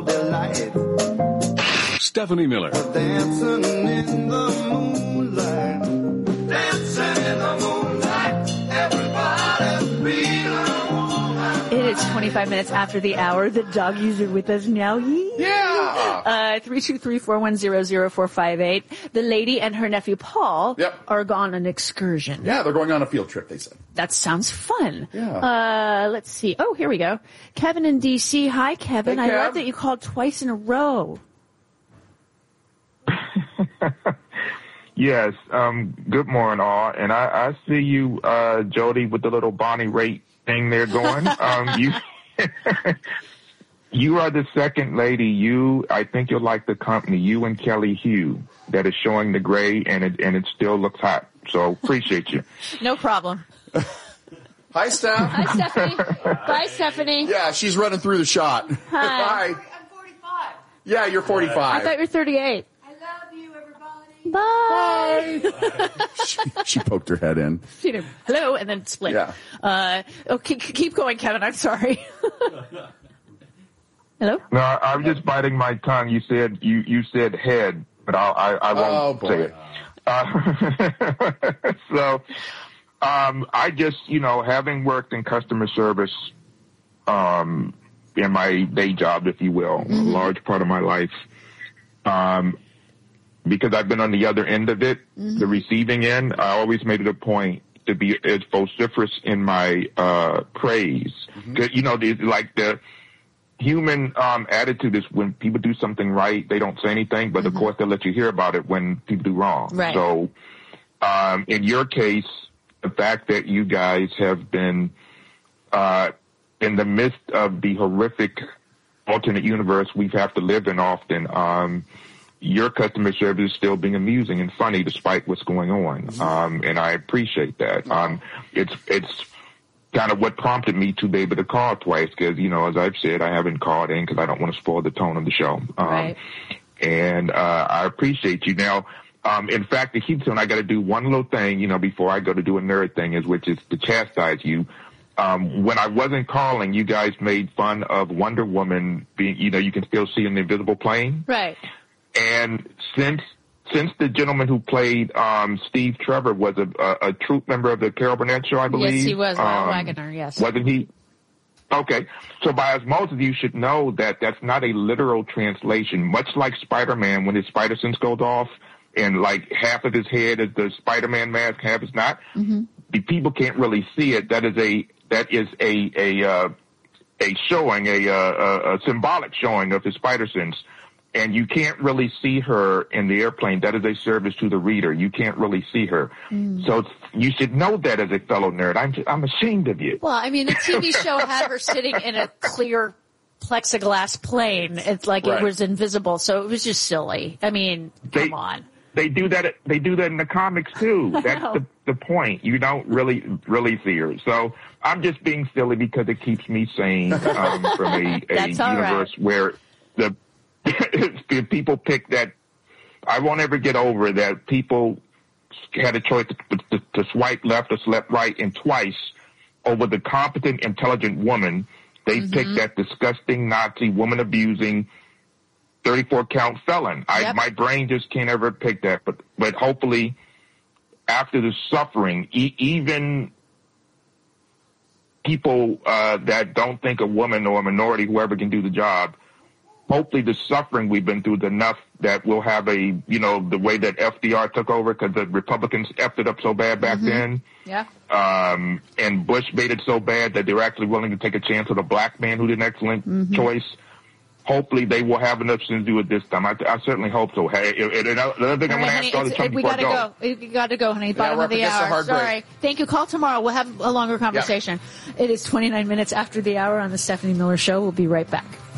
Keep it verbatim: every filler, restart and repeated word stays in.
Stephanie Miller. Dancing in the moonlight. Dancing in the moonlight. Everybody's feeling moonlight. It is twenty-five minutes after the hour. The doggies are with us now. Yeah. Uh, three two three, four one zero, zero four five eight. The lady and her nephew Paul Yep. are gone on an excursion. Yeah, they're going on a field trip, they said. That sounds fun. Yeah. Uh, let's see. Oh, here we go. Kevin in D C. Hi, Kevin. Hey, I love Kev. that you called twice in a row. Yes, um, good morning, all. And I, I see you, uh, Jody, with the little Bonnie Raitt thing there going. um, you, you are the second lady. You, I think you'll like the company. You and Kelly Hugh that is showing the gray, and it and it still looks hot. So appreciate you. No problem. Hi, Steph. Hi, Stephanie. Bye, Stephanie. Yeah, she's running through the shot. Hi. I'm forty-five. Yeah, you're forty-five. I thought you were thirty-eight. Bye. she, she poked her head in. She did, hello, and then split. Yeah. Uh, okay, keep going, Kevin. I'm sorry. Hello? No, I was just biting my tongue. You said you, you said head, but I'll, I I won't Oh, boy. say it. Uh, so, um, I just you know, having worked in customer service, um, in my day job, if you will, Mm-hmm. a large part of my life, um. Because I've been on the other end of it, mm-hmm. the receiving end, I always made it a point to be as vociferous in my uh praise. Mm-hmm. You know, the, like the human um attitude is when people do something right, they don't say anything, but mm-hmm. of course they'll let you hear about it when people do wrong. Right. So, um, in your case, the fact that you guys have been uh in the midst of the horrific alternate universe we have to live in often, um, your customer service is still being amusing and funny despite what's going on. Um, and I appreciate that. Um, it's, it's kind of what prompted me to be able to call twice because, you know, as I've said, I haven't called in because I don't want to spoil the tone of the show. Um, right. and, uh, I appreciate you. Now, um, in fact, the heat zone, I got to do one little thing, you know, before I go to do a nerd thing is, which is to chastise you. Um, when I wasn't calling, you guys made fun of Wonder Woman being, you know, you can still see in the invisible plane. Right. And since since the gentleman who played um, Steve Trevor was a, a, a troop member of the Carol Burnett Show, I believe. Yes, he was. Lyle um, Wagner, yes. Wasn't he? Okay. So by osmosis, you should know that that's not a literal translation. Much like Spider-Man, when his spider sense goes off and like half of his head is the Spider-Man mask, half is not. Mm-hmm. The people can't really see it. That is a that is a a uh, a showing, a, a, a symbolic showing of his spider sense. And you can't really see her in the airplane. That is a service to the reader. You can't really see her. Mm. So it's, you should know that as a fellow nerd. I'm I'm ashamed of you. Well, I mean, the T V show had her sitting in a clear plexiglass plane. It's like Right. it was invisible, so it was just silly. I mean, They- come on. They do that. They do that in the comics too. That's the the point. You don't really really see her. So I'm just being silly because it keeps me sane um, from a, a That's all universe right. where the if people pick that. I won't ever get over that people had a choice to, to, to swipe left or swipe right, and twice over the competent, intelligent woman, they mm-hmm. picked that disgusting Nazi woman abusing thirty-four count felon. I, yep. my brain just can't ever pick that, but, but hopefully after the suffering, e- even people, uh, that don't think a woman or a minority, whoever can do the job, hopefully the suffering we've been through is enough that we'll have a, you know, the way that F D R took over because the Republicans effed it up so bad back mm-hmm. then. Yeah. Um, and Bush made it so bad that they were actually willing to take a chance with a black man who did an excellent mm-hmm. choice. Hopefully they will have enough sense to do it this time. I, I certainly hope so. Hey, and another thing all I'm right, going to ask all the honey, time we before gotta I go. go. We gotta go, honey. Bottom we're of the up against a hour. hard Sorry. break. Thank you. Call tomorrow. We'll have a longer conversation. It is twenty-nine minutes after the hour on the Stephanie Miller Show. We'll be right back.